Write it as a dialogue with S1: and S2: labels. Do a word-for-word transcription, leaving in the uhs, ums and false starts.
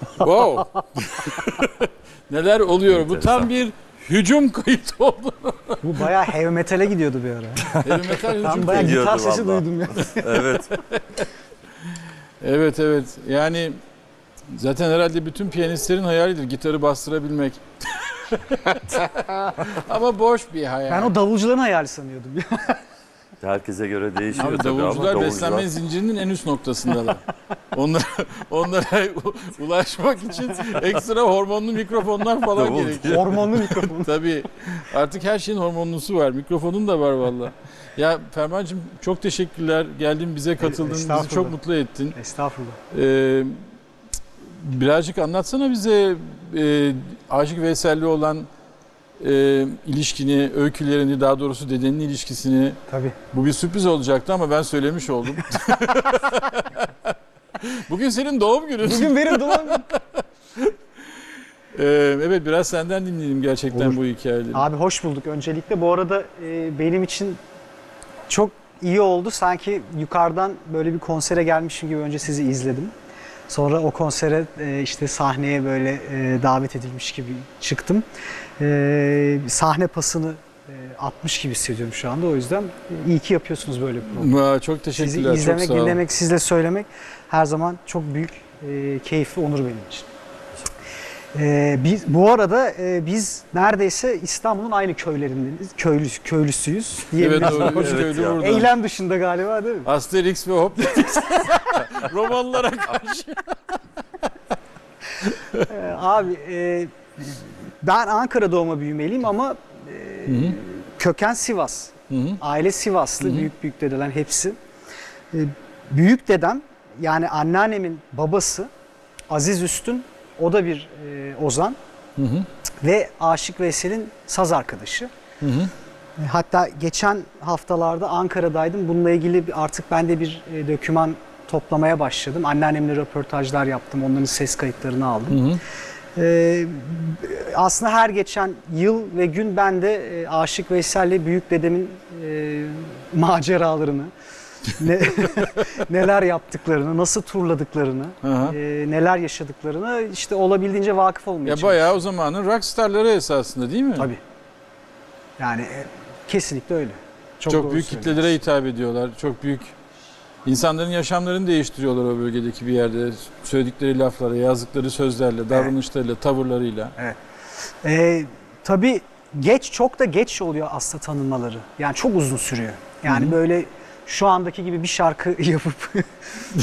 S1: Wow. Neler oluyor? Bu tam bir hücum kayıt oldu.
S2: Bu bayağı heavy metal'e gidiyordu bir ara.
S1: Heavy metal hücum
S2: Ben bayağı
S1: kayıt.
S2: gitar
S3: Gidiyordu
S2: sesi
S3: vallahi.
S2: duydum ya.
S3: Evet.
S1: Evet evet. Yani zaten herhalde bütün piyanistlerin hayalidir gitarı bastırabilmek. Ama boş bir hayal.
S2: Ben o davulcuların hayali sanıyordum.
S3: Herkese göre değişiyor
S1: Abi
S3: tabii ama
S1: davulcular beslenme zincirinin en üst noktasındalar. Onlara, onlara ulaşmak için ekstra hormonlu mikrofonlar falan
S3: Davul
S1: gerekiyor.
S2: Hormonlu mikrofon.
S1: Tabii artık her şeyin hormonlusu var. Mikrofonun da var valla. Ya Ferman'cığım çok teşekkürler. Geldin bize katıldın. Bizi
S2: Estağfurullah.
S1: çok mutlu ettin.
S2: Estağfurullah.
S1: Ee, birazcık anlatsana bize e, Aşık Veysel'le olan e, ilişkini, öykülerini, daha doğrusu dedenin ilişkisini.
S2: Tabii.
S1: Bu bir sürpriz olacaktı ama ben söylemiş oldum. Bugün senin doğum günün.
S2: Bugün benim doğum günüm.
S1: Ee, evet biraz senden dinleyelim gerçekten
S2: Olur.
S1: bu hikayeleri.
S2: Abi hoş bulduk öncelikle. Bu arada e, benim için çok iyi oldu. Sanki yukarıdan böyle bir konsere gelmişim gibi önce sizi izledim. Sonra o konsere e, işte sahneye böyle e, davet edilmiş gibi çıktım. E, sahne pasını e, atmış gibi hissediyorum şu anda. O yüzden e, iyi ki yapıyorsunuz böyle bir program.
S1: Aa, çok
S2: Sizi
S1: teşekkürler. Çok
S2: izlemek,
S1: sağ olun.
S2: dinlemek, sizle söylemek her zaman çok büyük e, keyif ve onur benim için. E, biz, bu arada e, biz neredeyse İstanbul'un aynı köylerindeyiz, köylü, köylüsüyüz
S1: Evet
S2: diyebiliriz.
S1: doğru. Üç
S3: Evet
S1: köylü
S3: ya.
S1: burada.
S2: Eylem dışında galiba değil mi?
S1: Asterix ve Obelix. Romanlara karşı.
S2: Ee, abi e, ben Ankara doğma büyümeliyim ama e,
S1: Hı hı.
S2: köken Sivas.
S1: Hı hı.
S2: Aile Sivaslı,
S1: Hı hı.
S2: büyük büyük dedelerin hepsi. E, büyük dedem yani anneannemin babası Aziz Üstün, o da bir e, ozan
S1: Hı hı.
S2: ve Aşık Veysel'in saz arkadaşı.
S1: Hı hı.
S2: E, Hatta geçen haftalarda Ankara'daydım. Bununla ilgili bir- artık ben de bir e, doküman toplamaya başladım. Anneannemle röportajlar yaptım. Onların ses kayıtlarını aldım.
S1: Hı hı.
S2: Ee, aslında her geçen yıl ve gün ben de e, Aşık Veysel'le büyük dedemin e, maceralarını, ne, neler yaptıklarını, nasıl turladıklarını,
S1: Aha.
S2: e, neler yaşadıklarını işte olabildiğince vakıf olmaya
S1: Ya
S2: çalışıyorum.
S1: bayağı o zamanın rockstarları esasında değil mi?
S2: Tabii. Yani e, kesinlikle öyle.
S1: Çok,
S2: doğru
S1: büyük
S2: söylüyorsun.
S1: kitlelere hitap ediyorlar. Çok büyük insanların yaşamlarını değiştiriyorlar o bölgedeki bir yerde. Söyledikleri laflara, yazdıkları sözlerle, davranışlarıyla, tavırlarıyla.
S2: Ee, tabii geç, çok da geç oluyor aslında tanınmaları. Yani çok uzun sürüyor. Yani
S1: Hı hı.
S2: böyle şu andaki gibi bir şarkı yapıp